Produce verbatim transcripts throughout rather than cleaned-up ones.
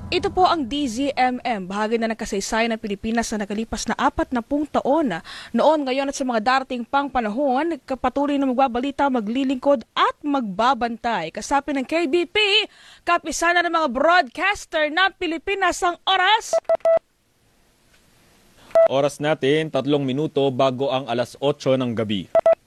Ito po ang D Z M M, bahagi na ng kasaysayan ng Pilipinas na nakalipas na apat na pung taon. Noon, ngayon at sa mga darating pang panahon, kapatuloy na magbabalita, maglilingkod at magbabantay. Kasapi ng K B P, kapisana ng mga broadcaster ng Pilipinas ang oras. Oras natin, tatlong minuto bago ang alas otso ng gabi.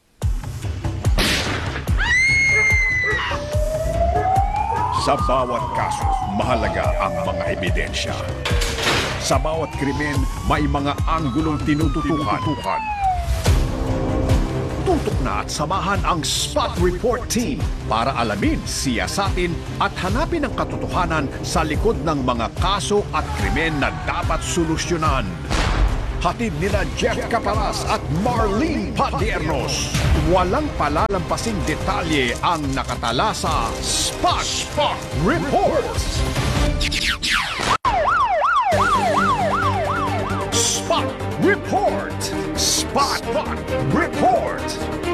Sa bawat kaso, mahalaga ang mga ebidensya. Sa bawat krimen, may mga anggulong tinututukan. Tutok na at samahan ang Spot Report Team para alamin, siyasatin at hanapin ang katotohanan sa likod ng mga kaso at krimen na dapat solusyonan. Hatid nila Jeff Caparas at Marlene Padiernos. Walang palalampasing detalye ang nakatala sa Spot, Spot Report. Spot Report. Spot, Spot Report.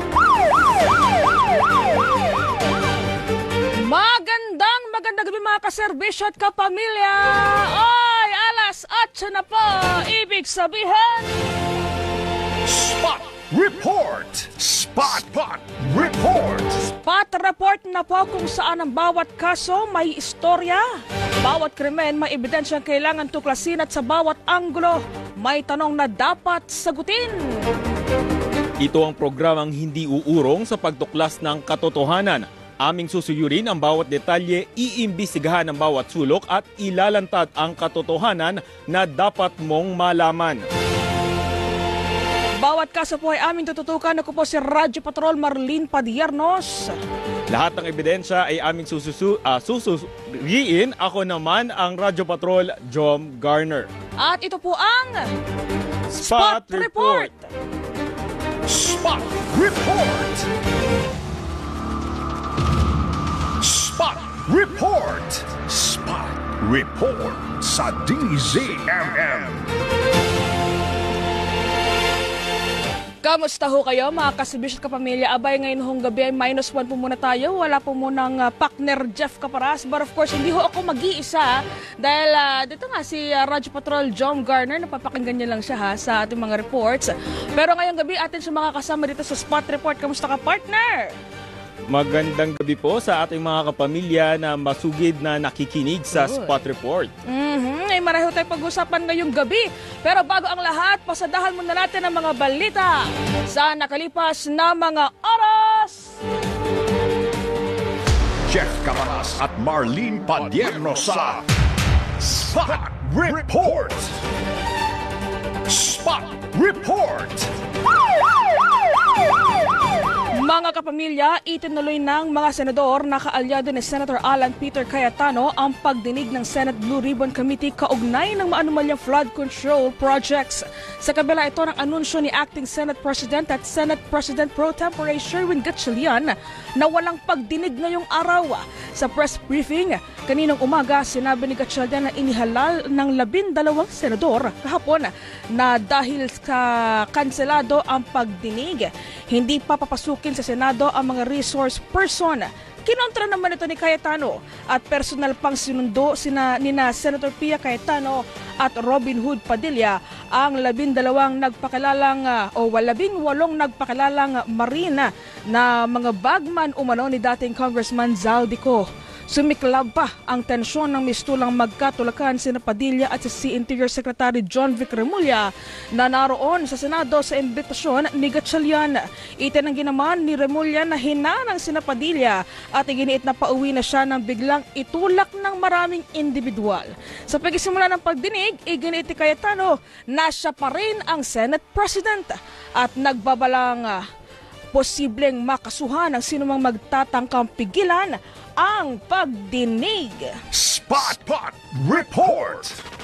Magandang magandang gabi mga kaserbisyo at kapamilya. Oy, alas otso na po. Ibig sabihin, Spot Report. Spot, Spot Report. Spot Report na po kung saan ang bawat kaso may istorya. Bawat krimen may ebidensyang kailangan tuklasin at sa bawat anggulo may tanong na dapat sagutin. Ito ang programang hindi uurong sa pagtuklas ng katotohanan. Aming susuyurin ang bawat detalye, iimbestigahan ang bawat sulok at ilalantad ang katotohanan na dapat mong malaman. Bawat kaso po ay aming tututukan. Ako po si Radyo Patrol Marlene Padiernos. Lahat ng ebidensya ay aming sususu, uh, susuriin. Ako naman ang Radyo Patrol Jom Garner. At ito po ang Spot, Spot Report. Report. Spot Report. Spot Report. Spot Report sa D Z M M. Kamusta ho kayo mga kasibisyo at kapamilya? Abay, ngayon hong gabi ay minus one po muna tayo. Wala po munang uh, partner Jeff Caparas. But of course, hindi ho ako mag-iisa. Dahil uh, dito nga si uh, Radyo Patrol Jom Garner. Napapakinggan niya lang siya ha, sa ating mga reports. Pero ngayong gabi atin siya mga kasama dito sa Spot Report. Kamusta ka, partner? Magandang gabi po sa ating mga kapamilya na masugid na nakikinig sa Spot Report. Mm-hmm. Ay mareho tayo pag-usapan ngayong gabi. Pero bago ang lahat, pasadahan muna natin ang mga balita sa nakalipas na mga oras. Jeff Caparas at Marlene Padiernos sa Spot Report. Spot Report. Mga kapamilya, itinuloy ng mga senador na kaalyado ni Senator Alan Peter Cayetano ang pagdinig ng Senate Blue Ribbon Committee kaugnay ng maanumalyang flood control projects. Sa kabila ito ng anunsyo ni Acting Senate President at Senate President Pro Tempore Sherwin Gatchalian na walang pagdinig ngayong araw. Sa press briefing, kaninang umaga sinabi ni Gatchalian na inihalal ng labindalawang senador kahapon na dahil sa kanselado ang pagdinig, hindi papapasukin sa Senado ang mga resource person. Kinontra naman ito ni Cayetano at personal pang sinundo sina nina Senator Pia Cayetano at Robin Hood Padilla ang labindalawang nagpakilalang uh, o labing walong nagpakilalang marina na mga bagman umano ni dating Congressman Zaldico. Sumiklab pa ang tensyon ng mistulang magkatulakan sina Padilla at si Interior Secretary John Vic Remulla na naroon sa Senado sa imbitasyon ni Gatchalian. Itinanggi naman ni Remulla na hinanang sina Padilla at iginiit na pauwi na siya nang biglang itulak ng maraming individual. Sa pagsisimula ng pagdinig, iginiit ni Cayetano na siya pa rin ang Senate President at nagbabalang uh, posibleng makasuhan ng sinumang magtatangkang pigilan ang pagdinig. Spot, Spot Report.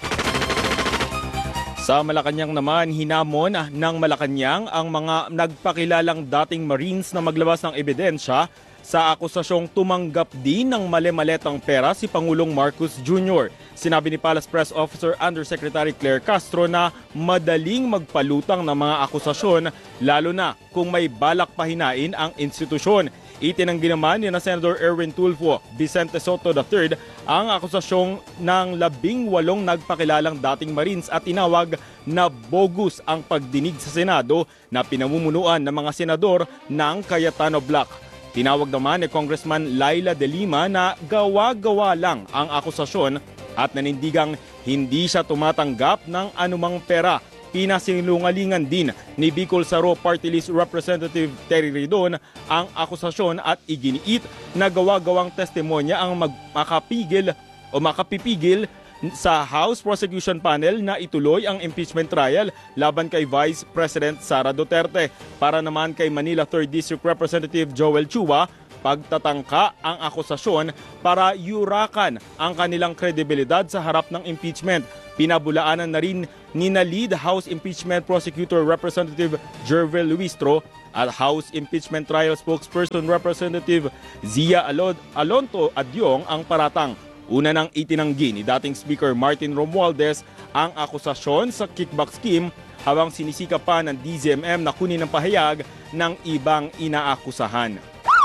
Sa Malacanang naman, hinamon ng Malacanang ang mga nagpakilalang dating Marines na maglabas ng ebidensya sa akusasyong tumanggap din ng mali-maletang pera si Pangulong Marcos Junior Sinabi ni Palace Press Officer Undersecretary Claire Castro na madaling magpalutang ng mga akusasyon lalo na kung may balak pahinain ang institusyon. Itinanggi naman ni na Senator Erwin Tulfo Vicente Soto the third ang akusasyong ng labing walong nagpakilalang dating Marines at tinawag na bogus ang pagdinig sa Senado na pinamumunuan ng mga senador ng Cayetano Block. Tinawag naman ni Congressman Laila De Lima na gawa-gawa lang ang akusasyon at nanindigang hindi siya tumatanggap ng anumang pera. Pinasinungalingan din ni Bicol Saro Party List Representative Terry Ridon ang akusasyon at iginiit na gawa-gawang testimonya ang makapigil o makapipigil sa House Prosecution Panel na ituloy ang impeachment trial laban kay Vice President Sara Duterte. Para naman kay Manila third District Representative Joel Chua, pagtatangka ang akusasyon para yurakan ang kanilang kredibilidad sa harap ng impeachment. Pinabulaanan na rin ni na lead House Impeachment Prosecutor Representative Jervel Luistro at House Impeachment Trial Spokesperson Representative Zia Alod Alonto Adyong ang paratang. Una nang itinanggi ni dating Speaker Martin Romualdez ang akusasyon sa kickback scheme habang sinisika pa ng D Z M M na kunin ang pahayag ng ibang inaakusahan.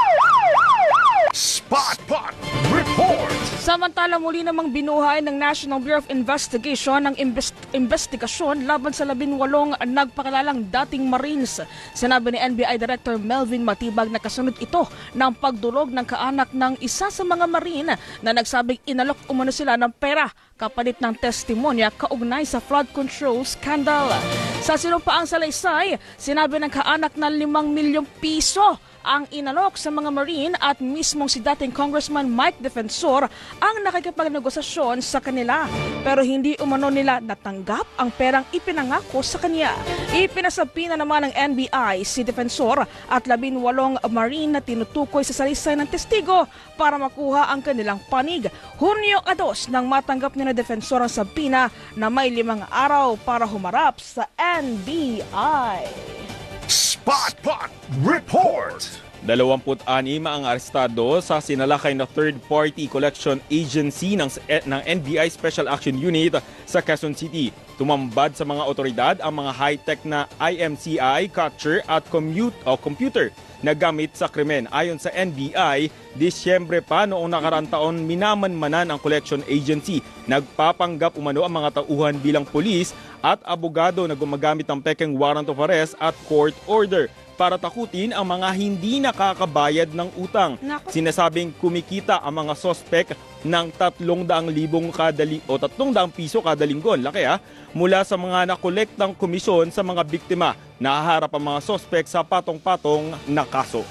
Spot Report! Samantala muli namang binuhay ng National Bureau of Investigation ang imbest- investigasyon laban sa labinwalong nagpakilalang dating Marines. Sinabi ni N B I Director Melvin Matibag na kasunod ito ng pagdulog ng kaanak ng isa sa mga Marine na nagsabing inalok umano sila ng pera kapalit ng testimonya kaugnay sa flood control scandal. Sa sinumpaang salaysay, sinabi ng kaanak na limang milyong piso ang inalok sa mga Marine at mismong si dating Congressman Mike Defensor ang nakikipagnegosasyon sa kanila. Pero hindi umano nila natanggap ang perang ipinangako sa kanya. Ipinasabi na naman ng N B I si Defensor at labinwalong Marine na tinutukoy sa salaysay ng testigo para makuha ang kanilang panig. Hunyo dos nang matanggap ni na Defensor ang sabina na may limang araw para humarap sa N B I. Spot Report! Dalawamput-anim ang arestado sa sinalakay na third-party collection agency ng, ng N B I Special Action Unit sa Quezon City. Tumambad sa mga otoridad ang mga high-tech na I M C I, catcher at commute, o computer na gamit sa krimen. Ayon sa N B I, Disyembre pa noong nakaraang taon minamanmanan ang collection agency. Nagpapanggap umano ang mga tauhan bilang pulis at abogado na gumagamit ng pekeng warrant of arrest at court order para takutin ang mga hindi nakakabayad ng utang. Naku. Sinasabing kumikita ang mga sospek ng tatlong daang libong kada li- o tatlong daang piso kada linggo. Laki ha? Mula sa mga nakolektang komisyon sa mga biktima. Nahaharap ang mga sospek sa patong-patong na kaso.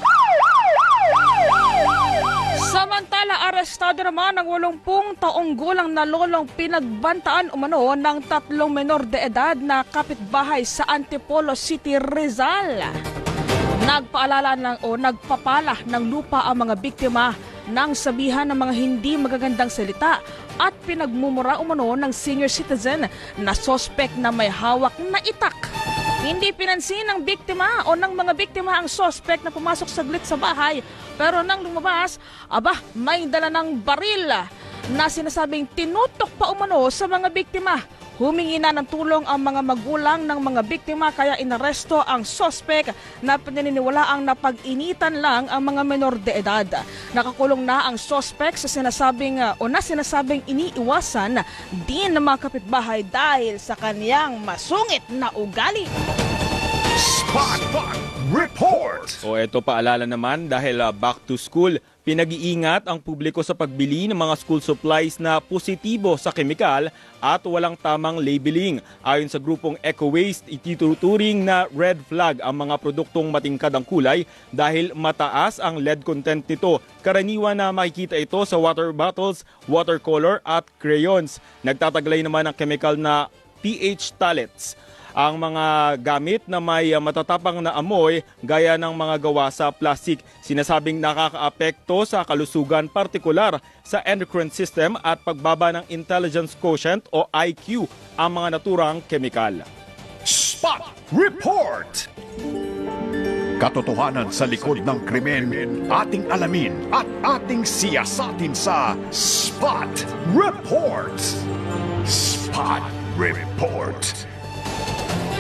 Samantala, arestado naman ang walumpung taong gulang na lolong pinagbantaan umano ng tatlong menor de edad na kapitbahay sa Antipolo City, Rizal. Nagpaalala ng, o nagpapala ng lupa ang mga biktima nang sabihan ng mga hindi magagandang salita at pinagmumura umano ng senior citizen na sospek na may hawak na itak. Hindi pinansin ng biktima o ng mga biktima ang sospek na pumasok saglit sa bahay. Pero nang lumabas, aba, may dala ng baril na sinasabing tinutok pa umano sa mga biktima. Humingi na ng tulong ang mga magulang ng mga biktima kaya inaresto ang sospek na pinaniniwalaang napag-initan lang ang mga menor de edad. Nakakulong na ang sospek sa sinasabing o na sinasabing iniiwasan din ng mga kapitbahay dahil sa kaniyang masungit na ugali. Spot Report! O eto paalala naman dahil uh, back to school, pinag-iingat ang publiko sa pagbili ng mga school supplies na positibo sa kemikal at walang tamang labeling. Ayon sa grupong Eco Waste, ituturing na red flag ang mga produktong matingkad ang kulay dahil mataas ang lead content nito. Karaniwan na makikita ito sa water bottles, watercolor at crayons. Nagtataglay naman ang chemical na pH phtalates. Ang mga gamit na may matatapang na amoy gaya ng mga gawa sa plastic, sinasabing nakakaapekto sa kalusugan, partikular sa endocrine system at pagbaba ng intelligence quotient o I Q ang mga naturang kemikal. Spot Report! Katotohanan sa likod ng krimen, ating alamin at ating siyasatin sa Spot Report! Spot Report!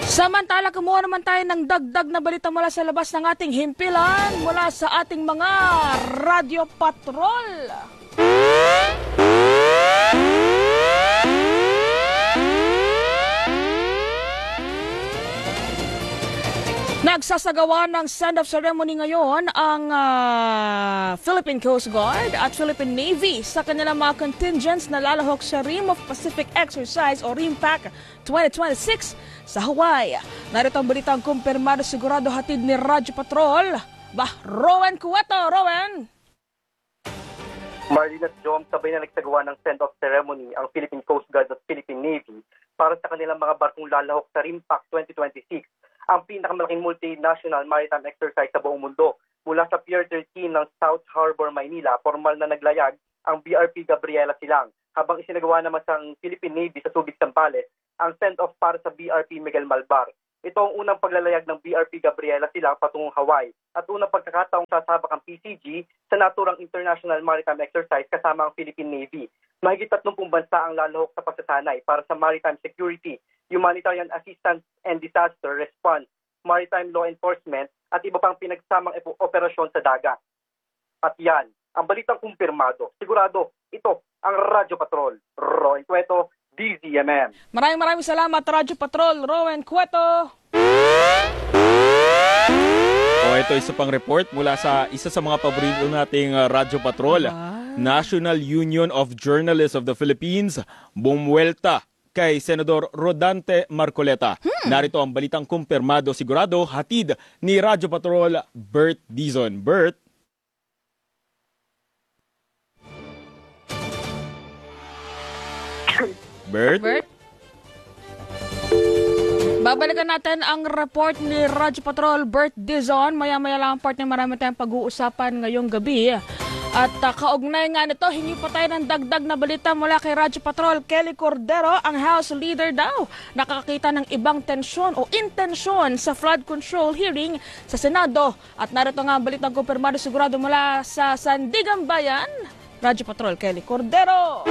Samantala, kumuha naman tayo ng dagdag na balita mula sa labas ng ating himpilan mula sa ating mga radyo patrol. Nagsasagawa ng send-off ceremony ngayon ang uh, Philippine Coast Guard at Philippine Navy sa kanilang mga contingents na lalahok sa Rim of Pacific Exercise o RIMPAC twenty twenty-six sa Hawaii. Narito ang balitang kumpirmado sigurado hatid ni Radyo Patrol. Bah, Rowan Cueto, Rowan! Marlene at Jom, sabay na nagsagawa ng send-off ceremony ang Philippine Coast Guard at Philippine Navy para sa kanilang mga barkong lalahok sa RIMPAC twenty twenty-six, ang pinakamalaking multinational maritime exercise sa buong mundo. Mula sa Pier thirteen ng South Harbor, Maynila, formal na naglayag ang B R P Gabriela Silang, habang isinagawa naman sa Philippine Navy sa Subic, Zambales ang send-off para sa B R P Miguel Malvar. Ito ang unang paglalayag ng B R P Gabriela Silang patungong Hawaii at unang pagkakataong sasabak ang P C G sa naturang International Maritime Exercise kasama ang Philippine Navy. Mahigit tatlumpung bansa ang lalahok sa pagsasanay para sa maritime security, humanitarian assistance and disaster response, maritime law enforcement at iba pang pinagsamang operasyon sa dagat. At yan, ang balitang kumpirmado. Sigurado, ito ang Radyo Patrol. Rowan Cueto, D Z M M. Maraming maraming salamat, Radyo Patrol, Rowan Cueto. O ito isa pang report mula sa isa sa mga paborito nating uh, Radyo Patrol. Ah. National Union of Journalists of the Philippines, bumuelta kay Senador Rodante Marcoleta. Hmm. Narito ang balitang kumpirmado sigurado hatid ni Radyo Patrol Bert Dizon. Bert? Bert? Bert? Babalikan natin ang report ni Radyo Patrol Bert Dizon. Maya-maya lang ang part na marami tayong pag-uusapan ngayong gabi. At uh, kaugnay nga nito, hingi pa tayo ng dagdag na balita mula kay Radyo Patrol Kelly Cordero, ang House Leader daw. Nakakita ng ibang tensyon o intensyon sa flood control hearing sa Senado. At narito nga ang balitang kumpirmado sigurado mula sa Sandigan Bayan, Radyo Patrol Kelly Cordero.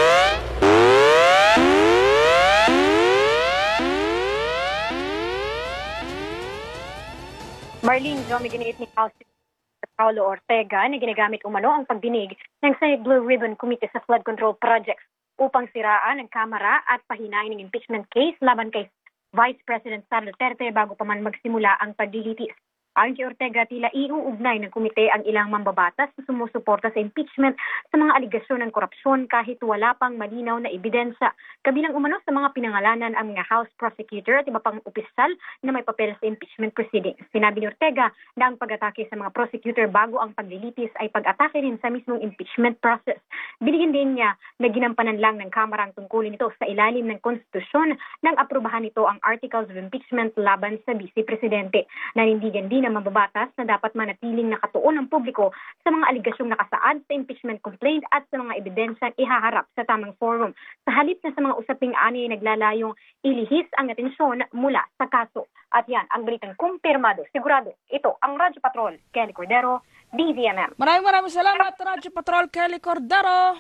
Marlene, Jomi, giniit ni House Paulo Ortega na ginagamit umano ang pagdinig ng Senate Blue Ribbon Committee sa flood control projects upang siraan ng Kamara at pahinain ng impeachment case laban kay Vice President Sara Duterte bago pa man magsimula ang paglilitis. Ayon kay Ortega, tila iuugnay ng komite ang ilang mambabatas na sumusuporta sa impeachment sa mga aligasyon ng korupsyon kahit wala pang malinaw na ebidensya. Kabilang umano sa mga pinangalanan ang mga House Prosecutor at iba pang opisyal na may papel sa impeachment proceedings. Sinabi ni Ortega na ang pag-atake sa mga prosecutor bago ang paglilitis ay pag-atake rin sa mismong impeachment process. Binigyan din niya na ginampanan lang ng Kamara ang tungkulin nito sa ilalim ng konstitusyon nang aprubahan nito ang Articles of Impeachment laban sa Vice Presidente. Nanindigan din ng mababatas na dapat manatiling nakatuon ang publiko sa mga aligasyong nakasaad sa impeachment complaint at sa mga ebidensyang ihaharap sa tamang forum. Sa halip na sa mga usaping ani ay naglalayong ilihis ang atensyon mula sa kaso. At yan, ang balitang kumpirmado. Sigurado, ito ang Radyo Patrol, Kelly Cordero, D Z M M. Maraming maraming salamat, Radyo Patrol Kelly Cordero.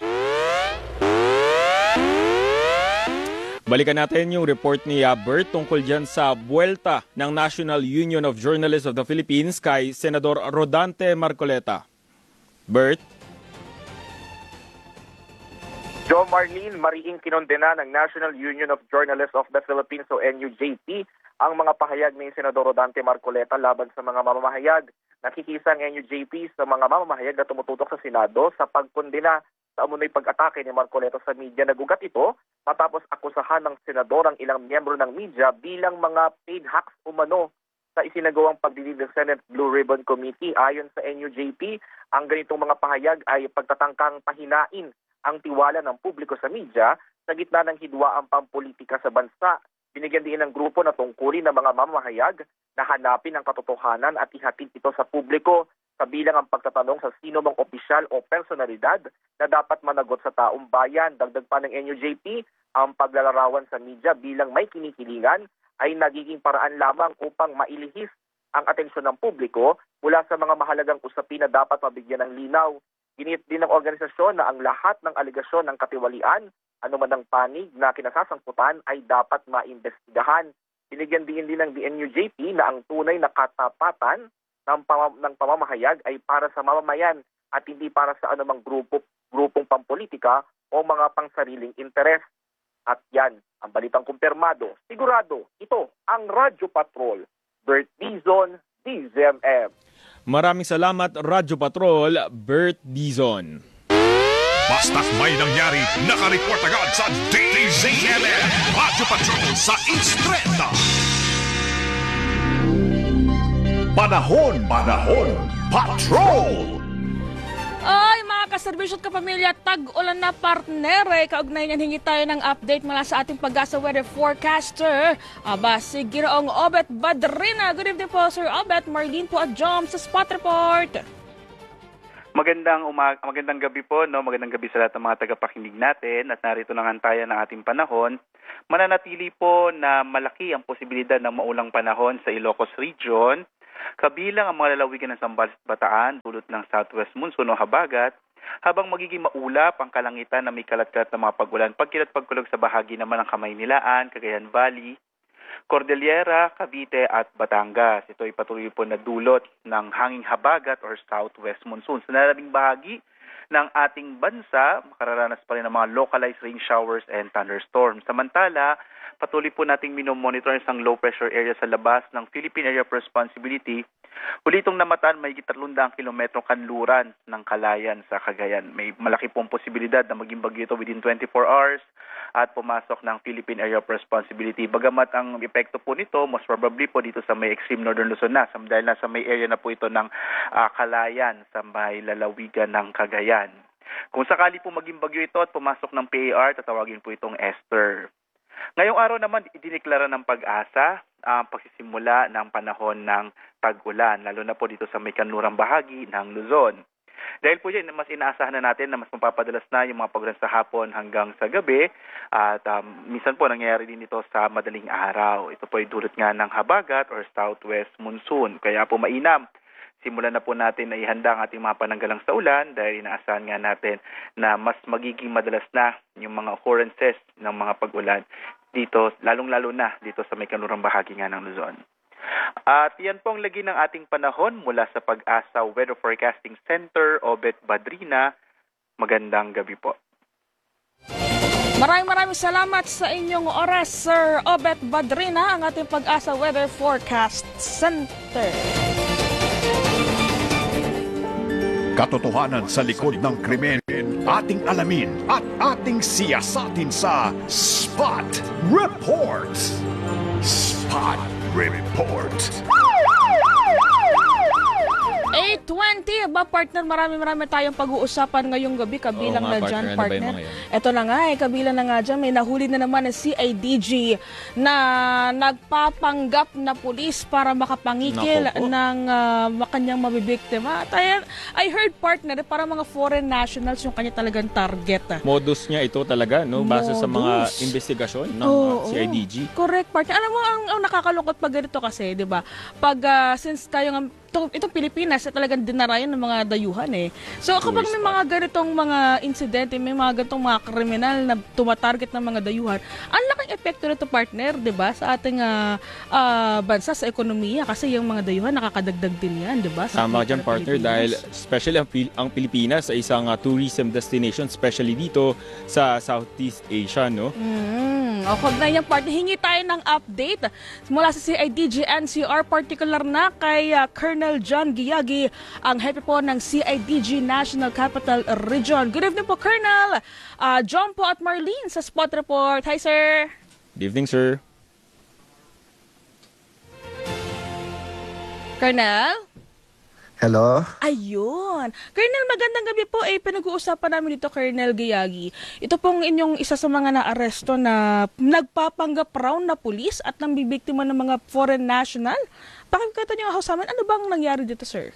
Balikan natin yung report ni uh, Bert tungkol dyan sa buwelta ng National Union of Journalists of the Philippines kay Senador Rodante Marcoleta. Bert? Joe Marlene, mariing kinondena ng National Union of Journalists of the Philippines o N U J P ang mga pahayag ni Senador Rodante Marcoleta laban sa mga mamamahayag. Nakikisa ang N U J P sa mga mamamahayag na tumututok sa Senado sa pagkondena sa umunoy pag-atake ni Marcoleta sa media. Nagugat ito matapos akusahan ng senador ang ilang miyembro ng media bilang mga paid hacks umano sa isinagawang pagdinig ng Senate Blue Ribbon Committee. Ayon sa N U J P, ang ganitong mga pahayag ay pagtatangkang pahinain ang tiwala ng publiko sa media sa gitna ng hidwaang pampolitika sa bansa. Binigyan din ng grupo na tungkulin ng mga mamahayag na hanapin ang katotohanan at ihatid ito sa publiko, kabilang ang pagtatanong sa sino mang opisyal o personalidad na dapat managot sa taong bayan. Dagdag pa ng N U J P, ang paglalarawan sa media bilang may kinikilingan ay nagiging paraan lamang upang mailihis ang atensyon ng publiko mula sa mga mahalagang usapin na dapat mabigyan ng linaw. Ginit din ng organisasyon na ang lahat ng aligasyon ng katiwalian, anuman ang panig na kinasasangkutan ay dapat maimbestigahan. Binigyan din din ng D N U J P na ang tunay na katapatan ng, pam- ng pamamahayag ay para sa mamamayan at hindi para sa anumang grupo, grupong pampolitika o mga pangsariling interes. At yan, ang balitang kumpirmado. Sigurado, ito ang Radyo Patrol. Bert Dizon, D Z M M. Maraming salamat, Radyo Patrol, Bert Dizon. Basta't may nangyari, nakareport agad sa D Z M M. Radyo Patrol sa Instreta. Panahon, panahon, patrol! Ay, mga kaserbisyo at kapamilya, tag-ulan na partner. Eh, kaugnay niyan, hingi tayo ng update mula sa ating Pag-asa Weather Forecaster. Aba, si Ginoong Obet Badrina. Good evening po, Sir Obet. Marlene po at Jom sa Spot Report. Magandang umag magandang gabi po, no? Magandang gabi sa lahat ng mga tagapakinig natin at narito na nga tayo ng ating panahon. Mananatili po na malaki ang posibilidad ng maulang panahon sa Ilocos Region. Kabilang ang mga lalawigan ng Zambales at Bataan, dulot ng southwest monsoon o habagat, habang magiging maulap ang kalangitan na may kalat-kalat na mga pag-ulan, pagkilat pagkulog sa bahagi naman ng Kamaynilaan, Cagayan Valley, Cordillera, Cavite at Batangas. Ito ay patuloy po na dulot ng hanging habagat or southwest monsoon. Sa nalabing bahagi ng ating bansa, makararanas pa rin ng mga localized rain showers and thunderstorms. Samantala, patuloy po nating minomonitor isang low pressure area sa labas ng Philippine Area of Responsibility. Uli itong namatan may tatlong daang kilometro kanluran ng Kalayan sa Cagayan. May malaki pong posibilidad na maging bagyo ito within twenty-four hours at pumasok ng Philippine Area of Responsibility. Bagamat ang epekto po nito, most probably po dito sa may extreme northern Luzon na, dahil nasa may area na po ito ng uh, Kalayan sa may lalawigan ng Cagayan. Kung sakali po maging bagyo ito at pumasok ng P A R, tatawagin po itong Esther. Ngayong araw naman, idineklara ng Pag-asa ang uh, pagsisimula ng panahon ng tag-ulan, lalo na po dito sa may kanlurang bahagi ng Luzon. Dahil po dyan, mas inaasahan na natin na mas mapapadalas na yung mga pag-ulan sa hapon hanggang sa gabi at um, minsan po nangyayari din ito sa madaling araw. Ito po ay dulot nga ng habagat or southwest monsoon. Kaya po mainam, simulan na po natin na ihanda ang ating mga pananggalang sa ulan dahil inaasahan nga natin na mas magiging madalas na yung mga occurrences ng mga pag-ulan dito, lalong-lalo na dito sa may kanlurang bahagi nga ng Luzon. At yan po ang lagi ng ating panahon mula sa Pag-asa Weather Forecasting Center, Obet Badrina. Magandang gabi po. Maraming maraming salamat sa inyong oras, Sir Obet Badrina, ang ating Pag-asa Weather Forecast Center. Katotohanan sa likod ng krimen, ating alamin at ating siyasatin sa Spot Report. Spot Report. eight twenty, ba partner, marami-marami tayong pag-uusapan ngayong gabi, kabilang Oo nga, na dyan, partner. Ano ba yung partner. mga yan? Ito na nga eh, kabilang na nga dyan, may nahuli na naman ng C I D G na nagpapanggap na pulis para makapangikil Nako po. ng uh, kanyang mabibiktima. At I, I heard, partner, para mga foreign nationals yung kanya talagang target. Modus niya ito talaga, no? Base sa mga Modus. investigasyon ng Oo, uh, C I D G. Correct, partner. Alam mo, ang, ang nakakalungkot pag ganito kasi, di ba? Pag, uh, since tayo nga, ito, itong Pilipinas, eh, talagang dinarayan ng mga dayuhan eh. So kapag may mga ganitong mga insidente, may mga ganitong mga kriminal na tumatarget ng mga dayuhan, ang laking epekto nito, partner, di ba? Sa ating uh, uh, bansa, sa ekonomiya. Kasi yung mga dayuhan, nakakadagdag din yan, di ba? Sa Tama kita dyan, ng partner, Pilipinas. dahil especially ang, Pil- ang Pilipinas ay isang uh, tourism destination, especially dito sa Southeast Asia, no? Mm, o kung na yung partner, hingi tayo ng update mula sa C I D G N C R, particular na kay uh, Colonel John Giyagi, ang hepe po ng C I D G National Capital Region. Good evening po, Colonel. Uh, John po at Marlene sa Spot Report. Hi, sir. Good evening, sir. Colonel? Hello? Ayun. Colonel, magandang gabi po. Eh, pinag-uusapan namin dito, Colonel Giyagi. Ito pong inyong isa sa mga naaresto na nagpapanggap raw na pulis at nang bibiktima ng mga foreign national. Pakikita niyo ako sa amin, ano bang nangyari dito, sir?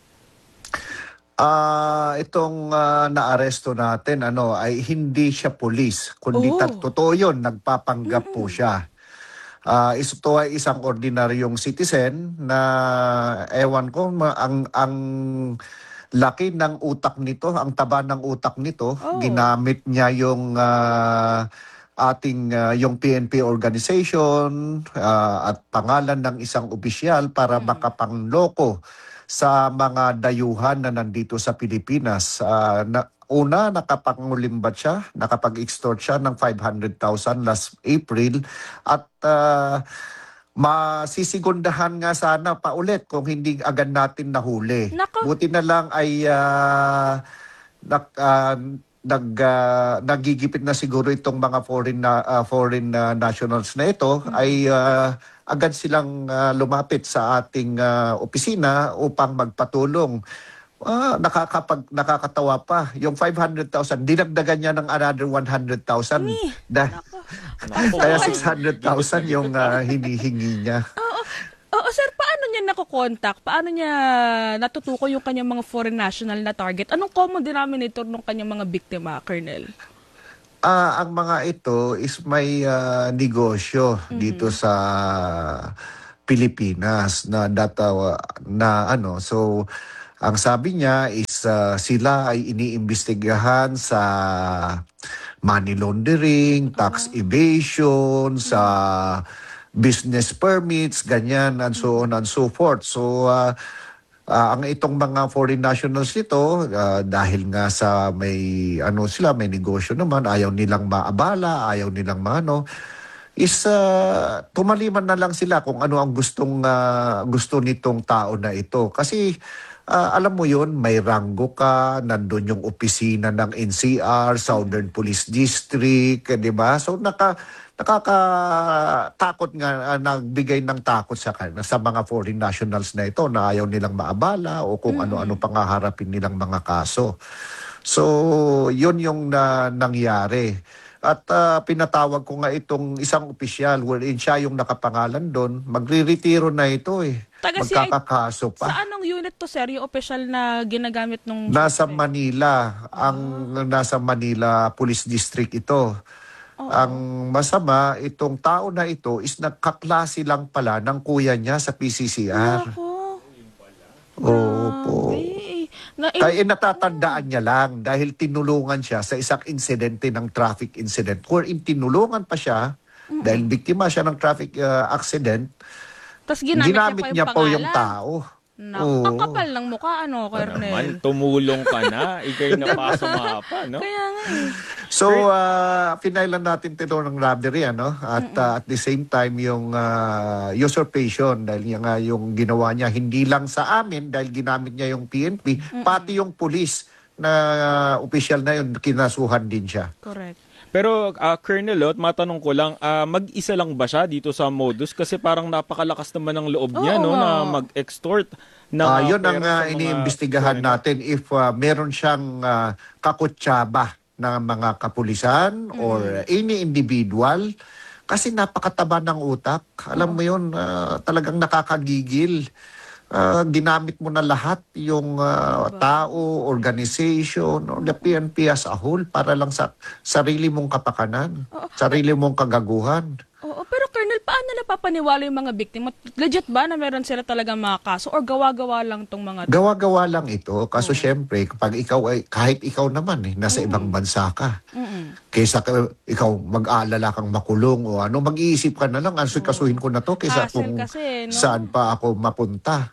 Ah, itong ah, naaresto natin ano ay hindi siya pulis, kundi Oh. tat- totoo 'yon, nagpapanggap po siya. Ah, ito ay isang ordinaryong citizen na ewan ko ma- ang ang laki ng utak nito, ang taba ng utak nito, Oh. ginamit niya yung ah, ating uh, yung P N P organization uh, at pangalan ng isang opisyal para makapangloko sa mga dayuhan na nandito sa Pilipinas. Uh, na, una, nakapangulimbat siya, nakapag-extort siya ng five hundred thousand last April at uh, masisigundahan nga sana pa ulit kung hindi agad natin nahuli. Nako. Buti na lang ay uh, nak, uh, nag uh, nagigipit na siguro itong mga foreign na uh, foreign uh, nationals na ito mm-hmm. ay uh, agad silang uh, lumapit sa ating uh, opisina upang magpatulong. Ah, nakakapag nakakatawa pa. Yung five hundred thousand dinagdagan niya ng another one hundred thousand. Da- Kaya six hundred thousand yung uh, hinihingi niya. Oo. Oo, sir, paano niya nakokontak? Paano niya natutukoy yung kanyang mga foreign national na target? Anong common denominator ng kanyang mga biktima, Colonel? Ah, ang mga ito is may uh, negosyo mm-hmm. dito sa Pilipinas na data na ano. So ang sabi niya is uh, sila ay iniimbestigahan sa money laundering, tax oh. evasion, mm-hmm. sa business permits, ganyan, and so on and so forth. So, uh, uh, ang itong mga foreign nationals nito, uh, dahil nga sa may, ano sila, may negosyo naman, ayaw nilang maabala, ayaw nilang maano, is uh, tumaliman na lang sila kung ano ang gustong, uh, gusto nitong tao na ito. Kasi, uh, alam mo yun, may ranggo ka, nandun yung opisina ng N C R, Southern Police District, di ba? So, naka... nakakatakot nga, uh, nagbigay ng takot sa sa mga foreign nationals na ito na ayaw nilang maabala o kung mm-hmm. ano-ano pang haharapin nilang mga kaso. So, yun yung na, nangyari. At uh, pinatawag ko nga itong isang opisyal wherein siya yung nakapangalan doon. Magre-retiro na ito eh. Taga Magkakakaso pa. Sa anong unit to, sir? Yung opisyal na ginagamit nung... Nasa Manila. Ang oh. nasa Manila Police District ito. Oh. Ang masama, itong tao na ito is nagkaklase lang pala ng kuya niya sa P C C R. Ako. Opo. Na, Kaya natatandaan niya lang dahil tinulungan siya sa isang insidente ng traffic incident. Wherein tinulungan pa siya mm-hmm. dahil biktima siya ng traffic uh, accident. Tapos ginamit, ginamit niya po yung, yung tao. No. Ang kapal ng mukha, ano, Colonel? Naman, tumulong ka na. Ika'y napasumapa, no? Kaya nga eh. So, uh, pinailan natin ito ng robbery, ano? At uh, at the same time, yung uh, usurpation, dahil yung, uh, yung ginawa niya, hindi lang sa amin, dahil ginamit niya yung P N P, Mm-mm. pati yung police na uh, opisyal na yun, kinasuhan din siya. Correct. Pero, uh, Colonel, at matanong ko lang, uh, mag-isa lang ba siya dito sa modus? Kasi parang napakalakas naman ng loob niya, Oo, no, nga. na mag-extort. Na, uh, uh, yun ang uh, iniimbestigahan natin if uh, meron siyang uh, kakutsaba ng mga kapulisan mm. or any individual. Kasi napakataba ng utak. Alam mo yun, uh, talagang nakakagigil. Uh, ginamit mo na lahat yung uh, tao, organization, or the P N P as a whole para lang sa sarili mong kapakanan, Oo. sarili mong kagaguhan. Oo, pero Colonel, paano napapaniwala yung mga biktima? Legit ba na meron sila talagang mga kaso or gawa-gawa lang tong mga... Gawa-gawa lang ito. Kaso syempre, kapag ikaw ay, kahit ikaw naman eh, nasa mm-hmm. ibang bansa ka. Mm-hmm. Kaysa ka, ikaw mag-aalala kang makulong o ano, mag-iisip ka na lang, answer-kasuhin ko na to kaysa Hassle kung kasi, no? saan pa ako mapunta.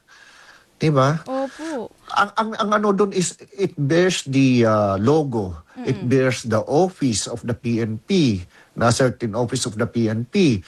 Diba? Opo. Ang, ang, ang ano doon is, it bears the uh, logo. Mm-hmm. It bears the office of the P N P, na certain office of the P N P.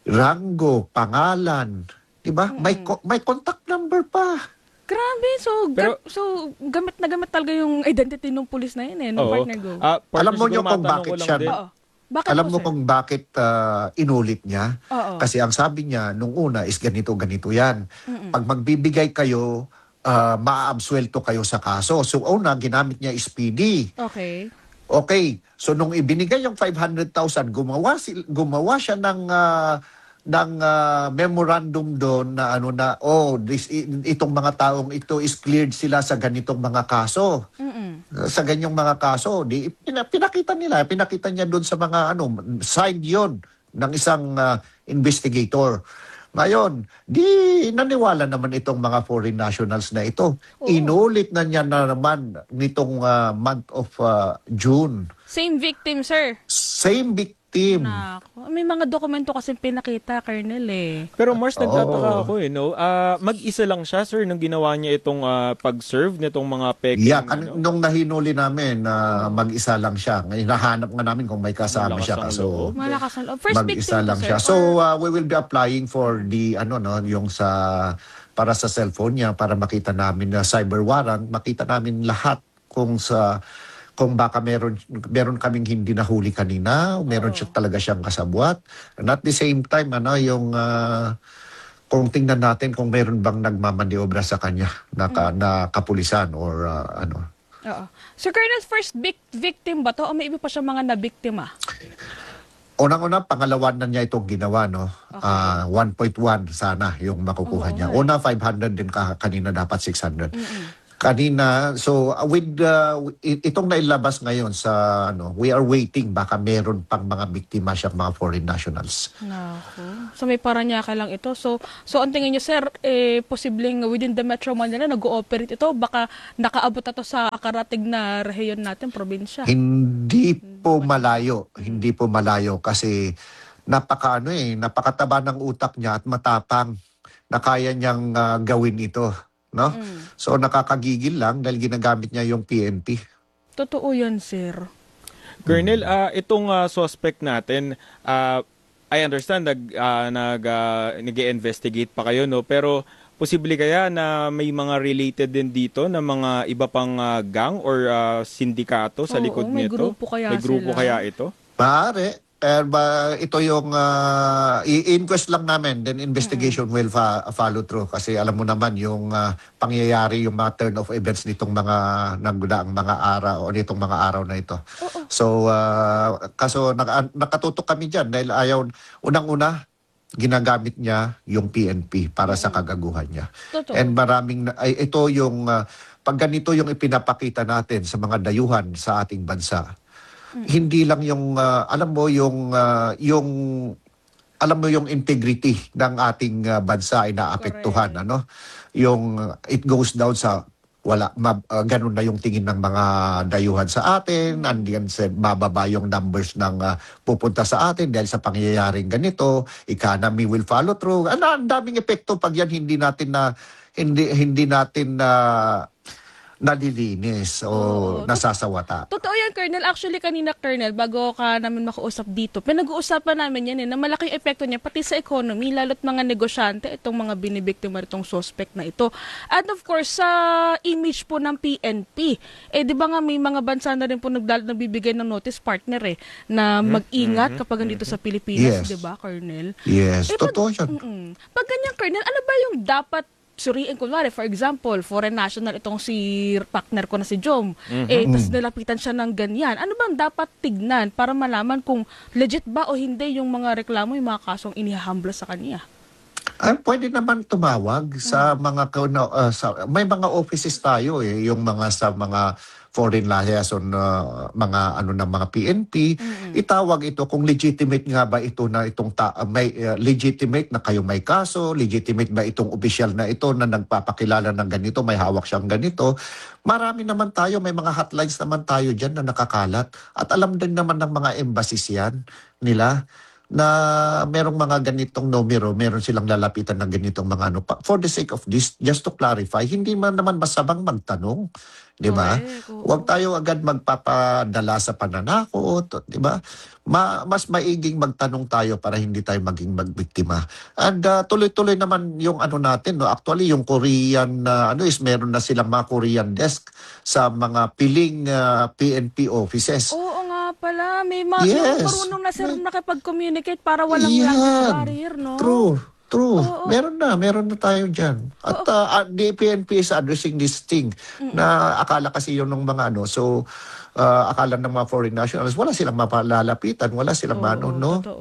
Rango, pangalan. Diba? Mm-hmm. May, may contact number pa. Grabe. So, Pero, ga- so gamit na gamit talaga yung identity ng police na yun eh, ng partner go. Uh, Alam mo nyo kung bakit siya... Oo. Bakit Alam po, mo sir? kung bakit uh, inulit niya? Oo. Kasi ang sabi niya nung una is ganito, ganito yan. Mm-mm. Pag magbibigay kayo, uh, maaabsuelto kayo sa kaso. So una, ginamit niya is P D. Okay. Okay. So nung ibinigay yung five hundred thousand, gumawa, si, gumawa siya ng, uh, ng uh, memorandum doon na ano na, oh, this, itong mga taong ito is cleared sila sa ganitong mga kaso. Mm-mm. Sa ganyang mga kaso, di, pinakita nila, pinakita niya doon sa mga ano, side yon ng isang uh, investigator. Ngayon, di naniwala naman itong mga foreign nationals na ito. Oo. Inulit na niya na naman nitong uh, month of uh, June. Same victim, sir. Same victim. victim. Nako. May mga dokumento kasi pinakita, Colonel eh. Pero Mars, nagtataka Oo. ako eh, no? Ah, mag-isa lang siya, sir, nung ginawa niya itong ah, pag-serve nitong mga peking, Yeah, kan- ano? nung nahinuli namin na mag-isa lang siya. Ngayon, nahanap nga namin kung may kasama Malakas siya. ang Kaso, loob. Malakas ang loob. First mag-isa victim lang to, siya. sir? So, Or- uh, we will be applying for the, ano, no, yung sa, para sa cellphone niya, para makita namin na cyber warrant, makita namin lahat kung sa, kung baka meron meron kaming hindi nahuli kanina, meron siya talaga siyang kasabwat. And at the same time, ano, yung uh, kung tingnan natin kung meron bang nagmamaniobra sa kanya na, ka, na kapulisan or uh, ano. Oo. Sir Colonel, first vic- victim ba to o may iba pa siya mga nabiktima? Unang-una, pangalawan na niya itong ginawa, no? Ah, one point one sana yung makukuha Oo, niya. nga eh. Una, five hundred din ka, kanina dapat six hundred. Kanina, so uh, with uh, i- itong nailabas ngayon sa ano, we are waiting baka meron pang mga biktima siya mga foreign nationals. Nako. So may Paranaque lang ito. So so ang tingin niyo, sir, eh posibleng within the Metro Manila nag-ooperate ito, baka nakaabot na to sa karatig na rehiyon natin, probinsya. Hindi po malayo, hindi po malayo kasi napaka ano eh, napakataba ng utak niya at matapang na kaya niyang ah, gawin ito, no? So nakakagigil lang dahil ginagamit niya yung P N P. Totoo yan, sir. Colonel, ah, itong ah, suspect natin, ah, I understand nag ah, nag ah, nag-investigate pa kayo, no, pero posible kaya na may mga related din dito na mga iba pang ah, gang or ah, sindikato sa Oo, likod may nito? grupo kaya May grupo sila. kaya ito? Maaari. Eh, ba, ito yung uh, i-inquest lang namin, then investigation will fa- follow through kasi alam mo naman yung uh, pangyayari, yung mga turn of events nitong mga nagdaang mga araw o nitong mga araw na ito. So, uh, kaso nak- nakatutok kami dyan dahil ayaw, unang-una, ginagamit niya yung P N P para sa kagaguhan niya. Totoo. And maraming, na- ay, ito yung, uh, pag ganito yung ipinapakita natin sa mga dayuhan sa ating bansa, hindi lang yung uh, alam mo yung uh, yung alam mo yung integrity ng ating uh, bansa ay naapektuhan, ano, yung uh, it goes down sa wala ma, uh, ganun na yung tingin ng mga dayuhan sa atin, andiyan sa bababa yung numbers ng uh, pupunta sa atin dahil sa pangyayaring ganito, economy will follow through. Ano, ang daming epekto pag yan hindi natin na hindi hindi natin na nalilinis o Oo. nasasawata. Totoo yan, Colonel. Actually, kanina, Colonel, bago ka namin makausap dito, pinag-uusapan namin yan eh, na malaking epekto niya pati sa economy, lalo't mga negosyante, itong mga binibiktima itong suspect na ito. And of course, sa image po ng P N P, eh di ba nga may mga bansa na rin po nagdal- nagbibigay ng notice partner eh, na mag-ingat kapag nandito sa Pilipinas, Yes. di ba, Colonel? Yes, Eh, pag- totoo yan. Mm-mm. Pag ganyan, Colonel, ano ba yung dapat suriin? Kunwari, for example, foreign national itong si partner ko na si Jom. Eh, tapos nilapitan siya ng ganyan. Ano bang dapat tignan para malaman kung legit ba o hindi yung mga reklamo, yung mga kasong inihahambla sa kanya? Ah, pwede naman tumawag sa mga kauna- uh, sa, may mga offices tayo eh, yung mga sa mga foreign liaison uh, mga ano ng mga P N P, itawag ito kung legitimate nga ba ito na itong ta- uh, may uh, legitimate na kayo may kaso, legitimate ba itong opisyal na ito na nagpapakilala ng ganito, may hawak siyang ganito. Marami naman tayo, may mga hotlines naman tayo diyan na nakakalat at alam din naman ng mga embassies yan nila na merong mga ganitong numero, meron silang lalapitan ng ganitong mga ano. Pa- For the sake of this, just to clarify, hindi man naman masabang magtanong, di ba? Correct, oo. Huwag tayo agad magpapadala sa pananakot, di ba? Ma- mas maiging magtanong tayo para hindi tayo maging magbiktima. And uh, tuloy-tuloy naman yung ano natin, no? Actually, yung Korean, uh, ano is meron na silang mga Korean desk sa mga piling uh, P N P offices. Oo nga pala, may mga Yes. marunong na sir nakipag-communicate para walang Yan. language barrier, no? True. True. Oo. Meron na. Meron na tayo dyan. At uh, uh, the P N P is addressing this thing na akala kasi yun ng mga ano. So, uh, akala ng mga foreign nationals, wala silang mapalalapitan, wala silang Oo, mano, no? Totoo.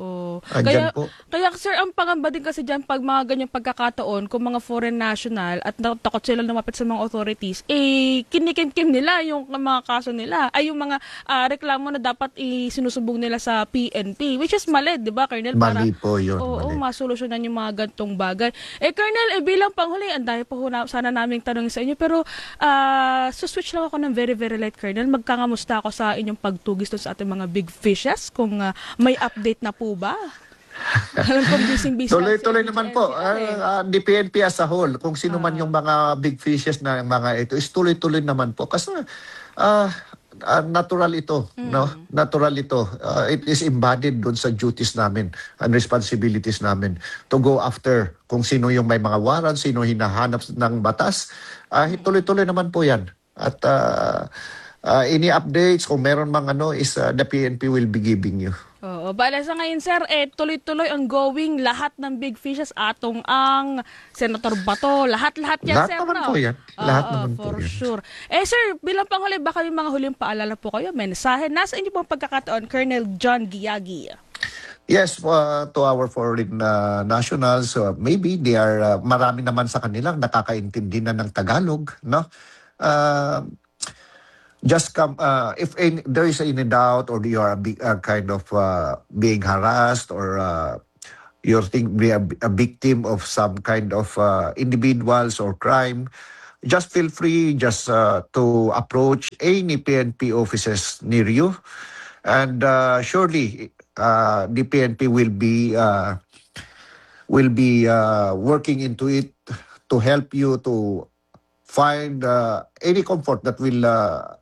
Andyan Kaya, po. kaya sir, ang pangamba din kasi dyan pag mga ganyang pagkakataon, kung mga foreign national at natakot sila lumapit sa mga authorities, eh, kinikim-kim nila yung mga kaso nila, ay yung mga ah, reklamo na dapat isinusubong nila sa P N P, which is mali, di ba, Colonel? Mali po yun. Oo, mali. masolusyonan yung mga gantong bagay. Eh, Colonel, eh, bilang panghuli, ang dahil po na, sana naming tanongin sa inyo, pero ah, suswitch lang ako ng very, very light, Colonel. Magkangamusta ako sa inyong pagtugis doon sa ating mga big fishes, kung ah, may update na po ba? Alam kong busy-busy. Tuloy-tuloy ang naman C N C po. R eh. Uh, the P N P as a whole, kung sino man yung mga big fishes na mga ito, is tuloy-tuloy naman po. Kasi uh, uh, natural ito. No? Natural ito. Uh, it is embodied doon sa duties namin and responsibilities namin to go after kung sino yung may mga warrant, sino hinahanap ng batas. Uh, tuloy-tuloy naman po yan. At uh, uh, any updates, kung meron mang ano, is uh, the P N P will be giving you. Oo, bala sa ngayon sir, eh, tuloy-tuloy ongoing lahat ng big fishes, atong ang Senator Bato, lahat-lahat yan Lahat sir, naman no? po yan. Lahat Oo, naman for po yan. sure. Eh sir, bilang panghuli, baka yung mga huling paalala po kayo, mensahe, nasa inyo pong pagkakataon, Colonel John Giagi. Yes, uh, to our foreign uh, nationals, uh, maybe they are, uh, marami naman sa kanilang nakakaintindi na ng Tagalog, no? Uh, just come, uh, if any, there is any doubt or you are a big, uh, kind of uh, being harassed or uh, you're think be a, a victim of some kind of uh, individuals or crime, just feel free just uh, to approach any P N P offices near you. And uh, surely uh, the P N P will be uh, will be uh, working into it to help you to find uh, any comfort that will uh,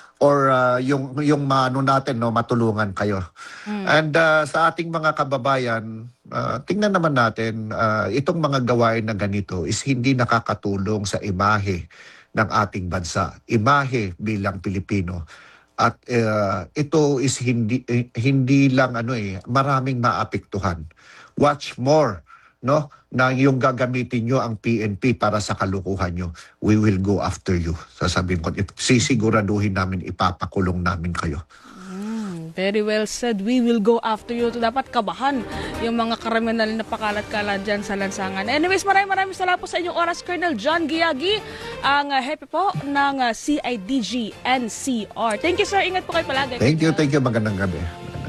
or uh, yung yung maano natin no matulungan kayo. Mm. And uh, sa ating mga kababayan, uh, tingnan naman natin uh, itong mga gawain na ganito is hindi nakakatulong sa imahe ng ating bansa, imahe bilang Pilipino. At uh, ito is hindi eh, hindi lang ano eh maraming maapektuhan. Watch more, no? Na yung gagamitin nyo ang P N P para sa kalukuhan nyo, we will go after you. Sasabihin ko, sisiguraduhin namin, ipapakulong namin kayo. Mm, very well said. We will go after you. Dapat kabahan yung mga kriminal na pakalat-kalat dyan sa lansangan. Anyways, maraming maraming salamat po sa inyong oras, Colonel John Giagi, ang uh, hepe po ng uh, C I D G N C R. Thank you, sir. Ingat po kayo palagi. Thank you, thank you. Magandang gabi.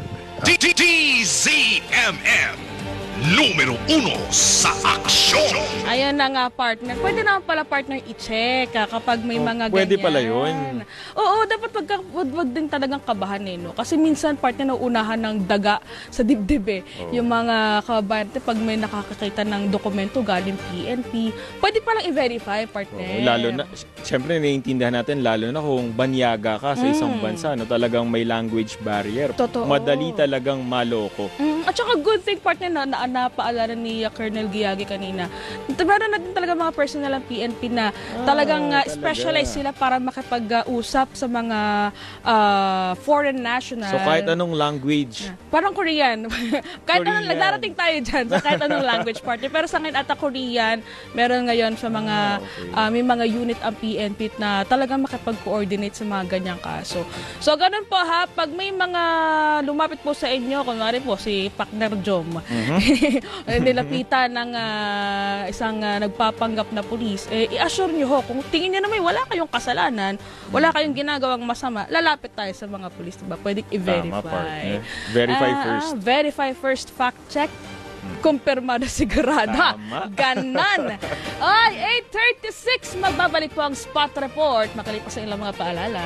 D Z M M numero uno sa aksyon. Ayan na nga, partner. Pwede naman pala, partner, i-check ah, kapag may Oh, mga pwede ganyan. pala yun. Oo, dapat wag, ka- wag, wag din talagang kabahan eh, no? Kasi minsan, partner, nauunahan ng daga sa dibdib eh. Oh. Yung mga kabayan, pag may nakakakita ng dokumento galing P N P, pwede palang i-verify, partner. Oo, lalo na, siyempre naiintindihan natin, lalo na kung banyaga ka sa isang Mm. bansa, no, talagang may language barrier. Totoo. Madali talagang maloko. Mm, at saka good thing, partner, na, na napaalala ni uh, Colonel Giagi kanina. Meron natin talaga mga personal ng P N P na talagang uh, talaga. specialized sila para makipag-usap sa mga uh, foreign national. So kahit anong language. Parang Korean. kahit anong, Korean. darating tayo dyan sa kahit anong language, partner. Pero sa ngayon, ata Korean, meron ngayon sa mga, Ah, okay. uh, may mga unit ang P N P na talagang makipag-coordinate sa mga ganyang kaso. So, ganun po ha, pag may mga lumapit po sa inyo, kunwari po si Partner Jom, nilapitan ng uh, isang uh, nagpapanggap na pulis, eh, i-assure nyo ho, kung tingin nyo na may wala kayong kasalanan, wala kayong ginagawang masama, lalapit tayo sa mga pulis, diba? Pwedeng i-verify. Tama, partner. Verify Ah, first. ah, verify first, fact check. Kumpirmado sigurado. Tama. Ganon. Ay, eight thirty-six, magbabalik po ang Spot Report. Makalipas sa ilang mga paalala.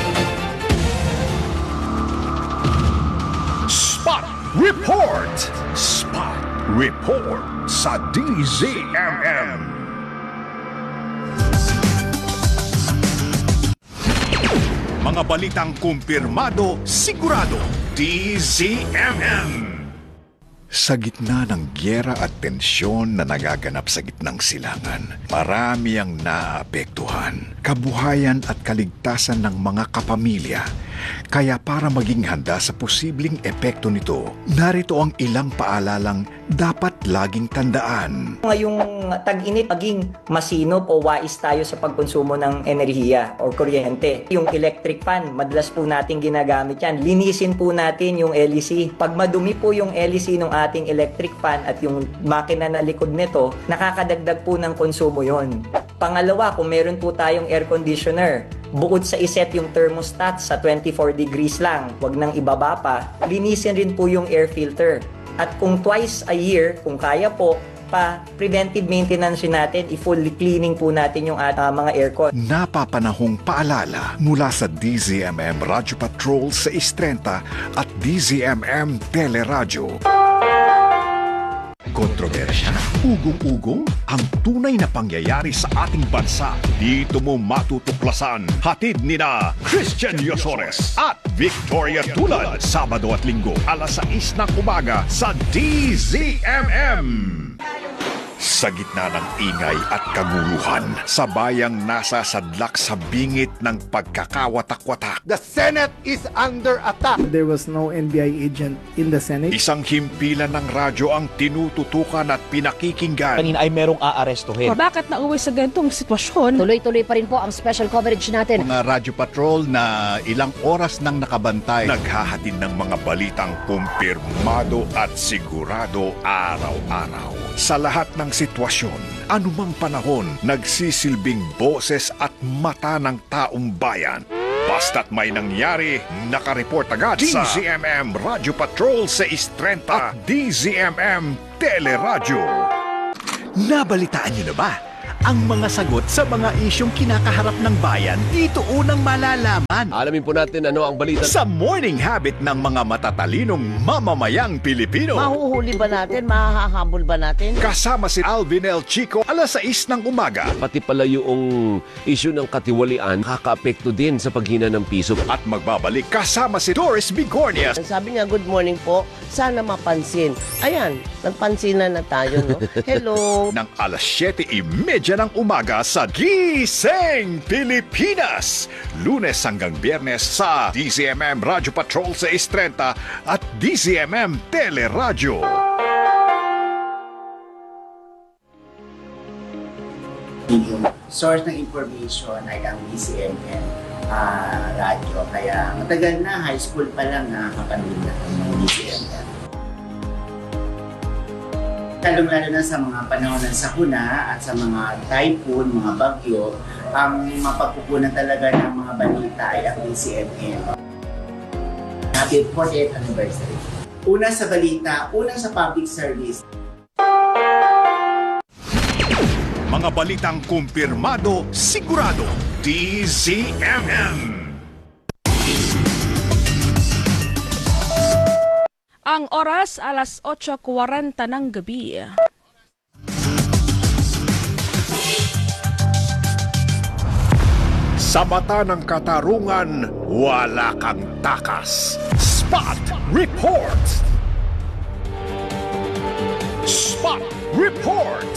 Spot Report. Spot Report sa D Z M M. Mga balitang kumpirmado, sigurado. D Z M M. Sa gitna ng gyera at tensyon na nagaganap sa gitnang silangan, marami ang naapektuhan. Kabuhayan at kaligtasan ng mga kapamilya Kaya para maging handa sa posibleng epekto nito, narito ang ilang paalalang dapat laging tandaan. Ngayong tag-init, maging masinop o wais tayo sa pagkonsumo ng enerhiya o kuryente. Yung electric fan, madalas po natin ginagamit yan. Linisin po natin yung L E C. Pag madumi po yung L E C ng ating electric fan at yung makina na likod nito, nakakadagdag po ng konsumo yon. Pangalawa, kung meron po tayong air conditioner, bukod sa iset yung thermostat sa twenty-four degrees lang, wag nang ibaba pa, linisin rin po yung air filter. At kung twice a year, kung kaya po, pa preventive maintenance natin, i-fully cleaning po natin yung uh, mga aircon. Napapanahong paalala mula sa D Z M M Radyo Patrol sa Istrenta at D Z M M Teleradyo. Kontrobersya, ugong-ugong, ang tunay na pangyayari sa ating bansa. Dito mo matutuklasan. Hatid ni na Christian Yosores at Victoria Tulad. Sabado at Linggo, alas sais ng umaga sa D Z M M. Sa gitna ng ingay at kaguluhan, sa bayang nasa sadlak sa bingit ng pagkakawatak-watak. The Senate is under attack. There was no N B I agent in the Senate. Isang himpilan ng radyo ang tinututukan at pinakikinggan. Kanina ay merong aarestuhin. Bakit nauwi sa ganitong sitwasyon? Tuloy-tuloy pa rin po ang special coverage natin. Mga radyo patrol na ilang oras nang nakabantay. Naghahatid ng mga balitang kumpirmado at sigurado araw-araw. Sa lahat ng sitwasyon, anumang panahon, nagsisilbing boses at mata ng taong bayan. Basta't may nangyari, nakareport agad sa D Z M M Radyo Patrol sa Istrenta at D Z M M Teleradyo. Nabalitaan niyo na ba ang mga sagot sa mga isyong kinakaharap ng bayan? Dito unang malalaman. Alamin po natin ano ang balita sa morning habit ng mga matatalinong mamamayang Pilipino. Mahuhuli ba natin? Mahahabol ba natin? Kasama si Alvin L. Chico, alas sais ng umaga. Pati pala yung issue ng katiwalian, kaka-apekto din sa paghina ng piso. At magbabalik kasama si Doris Bigornia. Sabi niya, good morning po. Sana mapansin. Ayan, nagpansinan na tayo, no? Hello. Ng alas siyete trenta ng umaga sa Gising Pilipinas. Lunes hanggang Biyernes sa D Z M M Radyo Patrol sa Istrenta at D Z M M Teleradyo. Yung source ng information ay ang D Z M M uh, radyo. Kaya matagal na, high school pa lang nakakapanood na ng D Z M M. Lalong-lalo na sa mga panahon ng sakuna at sa mga typhoon, mga bagyo, ang mapagkukunan talaga ng mga balita ay ang D Z M M. Happy fortieth anniversary. Una sa balita, una sa public service. Mga balitang kumpirmado, sigurado, D Z M M. Ang oras, alas otso kwarenta ng gabi. Sa mata ng katarungan, wala kang takas. Spot Report! Spot Report!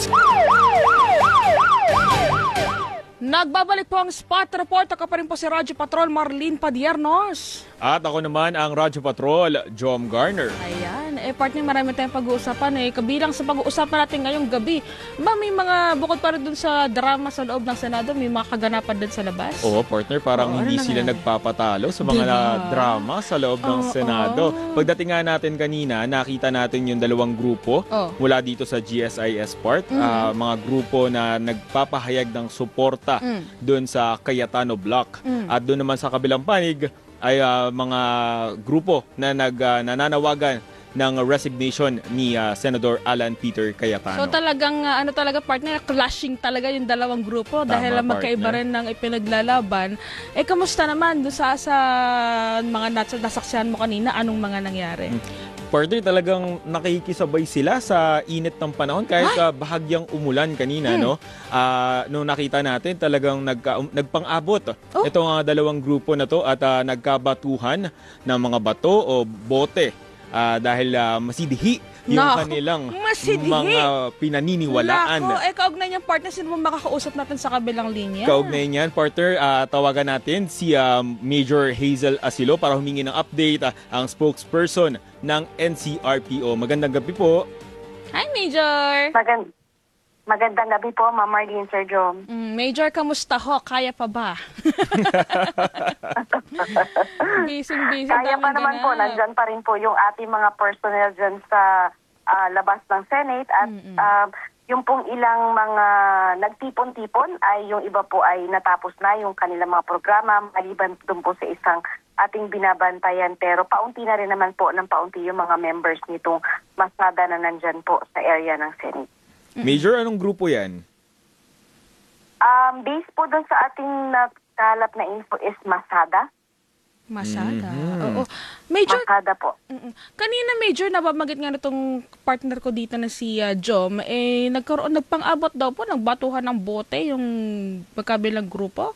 Nagbabalik po ang Spot Report. Ako pa rin po si Radyo Patrol Marlene Padiernos. At ako naman ang Radyo Patrol, Jom Garner. Ayan. Eh, partner, marami tayong pag-uusapan. Eh, kabilang sa pag-uusapan natin ngayong gabi, ba may mga, bukod pa rin dun sa drama sa loob ng Senado, may mga kaganapan din sa labas? Oo, partner, parang Oo, hindi ano sila naman? nagpapatalo sa mga Diba? drama sa loob ng Oo, Senado. oo. Pagdating nga natin kanina, nakita natin yung dalawang grupo Oo. mula dito sa G S I S part. Mhm. Ah, mga grupo na nagpapahayag ng suporta Mm. doon sa Cayetano Block. Mm. At doon naman sa kabilang panig ay ah, mga grupo na nag, ah, nananawagan ng resignation ni ah, Senador Alan Peter Cayetano. So talagang uh, ano talaga partner, clashing talaga yung dalawang grupo. Tama, Dahil uh, magkaiba partner. rin ng ipinaglalaban. Eh kamusta naman doon sa, sa mga nas- nasaksihan mo kanina, anong mga nangyari? Partner, talagang nakikisabay sila sa init ng panahon kahit uh, bahagyang umulan kanina, Hmm. no? Ah, nung nakita natin, talagang nagka, um, nagpang-abot Oh. itong uh, dalawang grupo na to at uh, nagkabatuhan ng mga bato o bote ah, dahil uh, masidhi yung Nako, kanilang masidhi. mga pinaniniwalaan. Nako, eh kaugnay niyang partner, sino mo makakausap natin sa kabilang linya? Kaugnay niyan, partner, ah, tawagan natin si ah, Major Hazel Asilo para humingi ng update, ah, ang spokesperson ng N C R P O. Magandang gabi po. Hi, Major! Magand Magandang gabi po, Ma'am Marlene, Sir Jom. Mm, Major, kamusta ho? Kaya pa ba? Busy-busy. Kaya pa naman po, nandyan pa rin po yung ating mga personnel dyan sa uh, labas ng Senate at mm-hmm. uh, yung pong ilang mga nagtipon-tipon ay yung iba po ay natapos na yung kanilang mga programa maliban dun po sa isang ating binabantayan, pero paunti na rin naman po ng paunti yung mga members nitong masada na nandyan po sa area ng Senate. Major, anong grupo yan? Um, based po doon sa ating nakalap na info is Masada. Masada? Mm-hmm. Oo. Major, Masada po. Mm-mm. Kanina, Major, nababanggit nga nitong partner ko dito na si uh, Jom, eh, nagkaroon, nagpang-abot daw po ng batuhan ng bote yung magkabilang grupo?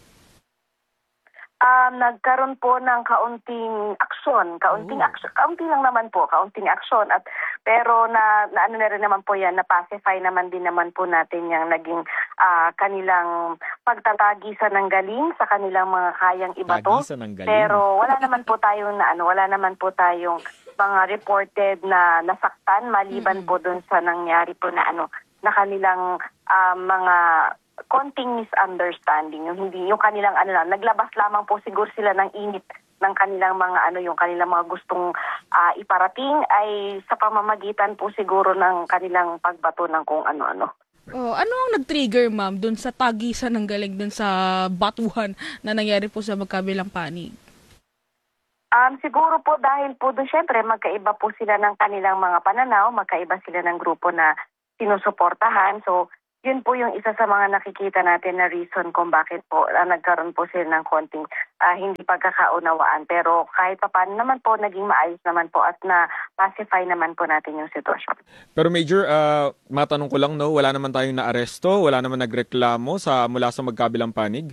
Um, nagkaroon po ng kaunting aksyon, kaunting oh. aksyon, kaunti lang naman po, kaunting aksyon at pero na, na ano na rin naman po yan, na pacify naman din naman po natin yung naging uh, kanilang pagtatagisan ng galing sa kanilang mga kayang ibato. Pero wala naman po tayong na ano, wala naman po tayong mga reported na nasaktan maliban mm-hmm. po doon sa nangyari po na ano, na kanilang uh, mga konting misunderstanding, yung hindi yung kanilang ano lang, naglabas lamang po siguro sila ng init ng kanilang mga ano, yung kanilang mga gustong uh, iparating ay sa pamamagitan po siguro ng kanilang pagbato ng kung ano-ano. Oh, ano ang nag-trigger, ma'am, dun sa tagisan ng galing dun sa batuhan na nangyari po sa magkabilang panig? Um, siguro po dahil po doon syempre magkaiba po sila ng kanilang mga pananaw, magkaiba sila ng grupo na sinusuportahan. So yun po yung isa sa mga nakikita natin na reason kung bakit po uh, nagkaroon po sila ng konting uh, hindi pagkakaunawaan. Pero kahit pa paano naman po, naging maayos naman po at na-pacify naman po natin yung sitwasyon. Pero Major, uh, matanong ko lang, no, wala naman tayong naaresto, wala naman nagreklamo sa, mula sa magkabilang panig?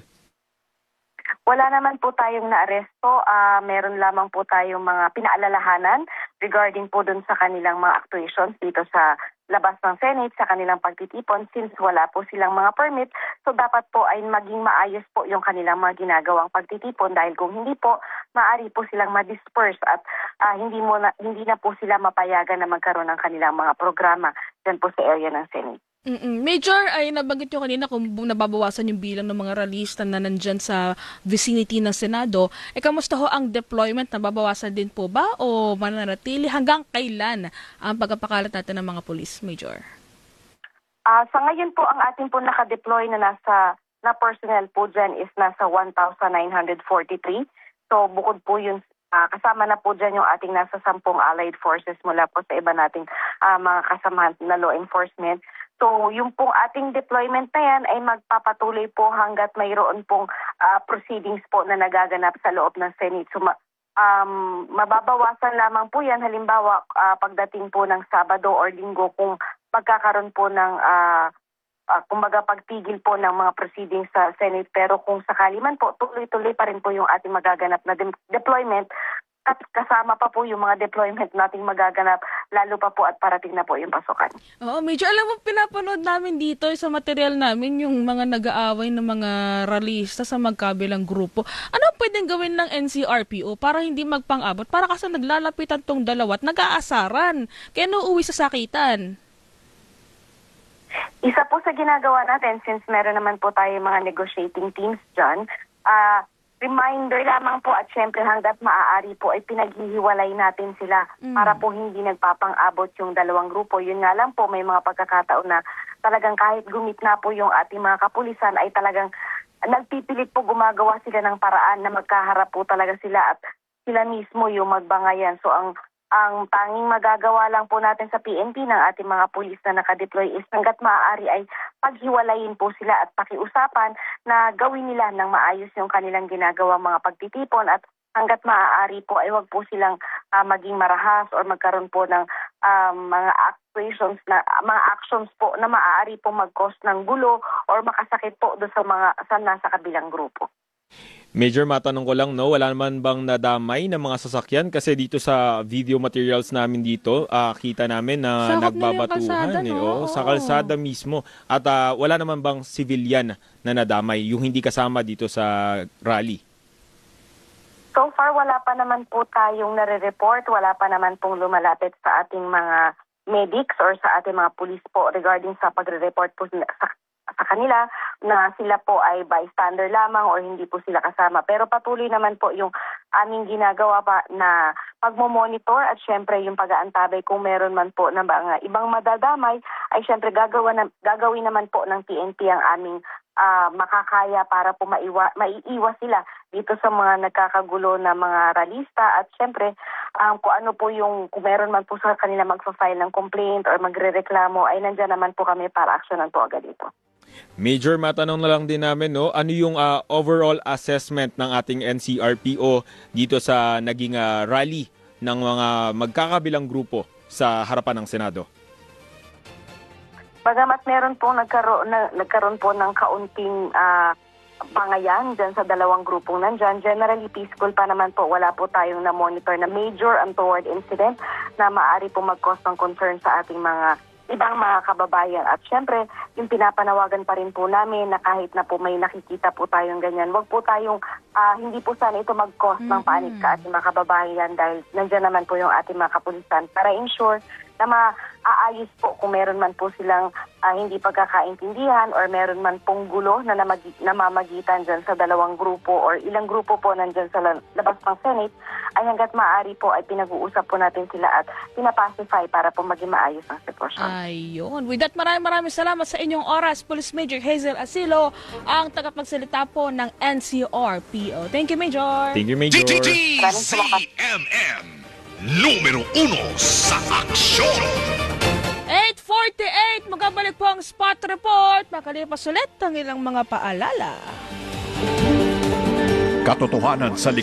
Wala naman po tayong naaresto. Uh, meron lamang po tayong mga pinaalalahanan regarding po dun sa kanilang mga actuations dito sa labas ng Senate sa kanilang pagtitipon since wala po silang mga permit. So dapat po ay maging maayos po yung kanilang mga ginagawang pagtitipon dahil kung hindi po, maaari po silang ma-disperse at uh, hindi, mo na, hindi na po sila mapayagan na magkaroon ng kanilang mga programa dyan po sa area ng Senate. Mm-mm. Major, ay nabanggit nyo kanina kung nababawasan yung bilang ng mga ralista na nandyan sa vicinity ng Senado. Eh, kamusta ho ang deployment? Nababawasan din po ba o mananatili? Hanggang kailan ang pagpapakalat natin ng mga polis, Major? Uh, sa ngayon po, ang ating po nakadeploy na nasa na personnel po dyan is nasa one thousand nine hundred forty-three. So, bukod po yun, uh, kasama na po dyan yung ating nasa sampung allied forces mula po sa iba nating uh, mga kasamahan na law enforcement. So, yung pong ating deployment na yan ay magpapatuloy po hanggat mayroon pong uh, proceedings po na nagaganap sa loob ng Senate. So, ma- um, mababawasan lamang po yan. Halimbawa, uh, pagdating po ng Sabado or Linggo kung magkakaroon po ng, uh, uh, kumbaga pagtigil po ng mga proceedings sa Senate. Pero kung sakali man po, tuloy-tuloy pa rin po yung ating magaganap na de- deployment. At kasama pa po yung mga deployment nating magaganap, lalo pa po at parating na po yung pasukan. Oo, Major, alam mo, pinapanood namin dito sa material namin yung mga nag-aaway ng mga ralista sa magkabilang grupo. Ano pwedeng gawin ng N C R P O para hindi magpang-abot? Para kasi naglalapitan tong dalawa at nag-aasaran. Kaya nauuwi sa sakitan. Isa po sa ginagawa natin, since meron naman po tayo mga negotiating teams dyan, ah, uh, reminder lamang po at syempre hanggat maaari po ay pinaghihiwalay natin sila mm. para po hindi nagpapang-abot yung dalawang grupo. Yun nga lang po, may mga pagkakataon na talagang kahit gumit na po yung ating mga kapulisan ay talagang nagpipilit po gumagawa sila ng paraan na magkaharap po talaga sila at sila mismo yung magbangayan. So ang ang tanging magagawa lang po natin sa P N P ng ating mga pulis na nakadeploy is hanggat maaari ay paghiwalayin po sila at pakiusapan na gawin nila ng maayos yung kanilang ginagawa mga pagtitipon at hanggat maaari po ay wag po silang uh, maging marahas or magkaroon po ng um, mga actions na mga actions po na maaari po mag-cause ng gulo or makasakit po do sa mga sa nasa kabilang grupo. Major, matanong ko lang, no, wala naman bang nadamay ng mga sasakyan? Kasi dito sa video materials namin dito, ah, kita namin na Sakop nila yung nagbabatuhan. kalsada, eh, no? oh, sa Oo. kalsada mismo. At ah, wala naman bang civilian na nadamay, yung hindi kasama dito sa rally? So far, wala pa naman po tayong nare-report, wala pa naman pong lumalapit sa ating mga medics or sa ating mga police po regarding sa pagre-report po sa, sa kanila na sila po ay bystander lamang or hindi po sila kasama. Pero patuloy naman po yung aming ginagawa pa na pagmo-monitor at syempre yung pag-aantabay kung meron man po ng mga ibang madadamay ay syempre gagawa na, gagawin naman po ng P N P ang aming uh, makakaya para po maiwa, maiiwas sila dito sa mga nagkakagulo na mga ralista at syempre um, kung ano po yung kung meron man po sa kanila magfa-file ng complaint or magrereklamo ay nandyan naman po kami para aksyonan po agad ito. Major, matanong na lang din namin, no, ano yung ah, overall assessment ng ating N C R P O dito sa naging ah, rally ng mga magkakabilang grupo sa harapan ng Senado? Bagamat meron po nagkaroon, na, nagkaroon po ng kaunting uh, bangayan dyan sa dalawang grupong nandyan, generally peaceful pa naman po. Wala po tayong na-monitor na major untoward incident na maaari po mag-cause ng concern sa ating mga ibang mga kababayan. At syempre, yung pinapanawagan pa rin po namin na kahit na po may nakikita po tayong ganyan, wag po tayong, uh, hindi po sana ito mag-cause ng panic sa ating mga kababayan dahil nandiyan naman po yung ating mga kapulisan para ensure na maaayos po kung meron man po silang uh, hindi pagkakaintindihan or meron man pong gulo na namagi- namamagitan dyan sa dalawang grupo or ilang grupo po nandyan sa labas ng Senate, ay hanggat maaari po ay pinag-uusap po natin sila at pinapacify para po maging maayos ang sitwasyon. Ayun. With that, maraming maraming salamat sa inyong oras, Police Major Hazel Asilo, ang tagapagsalita po ng N C R P O. Thank you, Major. Thank you, Major. C M M, numero uno sa aksyon. eight forty-eight, magabalik po ang Spot Report. Makalipas ulit ang ilang mga paalala. Katotohanan sa